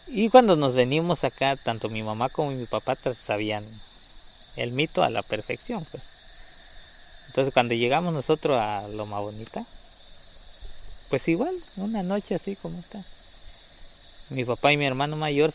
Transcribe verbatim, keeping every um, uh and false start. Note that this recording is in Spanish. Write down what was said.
Y cuando nos venimos acá, tanto mi mamá como mi papá sabían el mito a la perfección, pues. Entonces cuando llegamos nosotros a Loma Bonita, pues igual, una noche así como está. Mi papá y mi hermano mayor